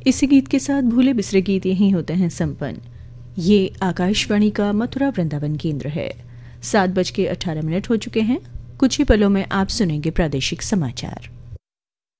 इसी गीत के साथ भूले बिसरे गीत यहीं होते हैं संपन्न। ये आकाशवाणी का मथुरा वृंदावन केंद्र है। 7:18 हो चुके हैं। कुछ ही पलों में आप सुनेंगे प्रादेशिक समाचार।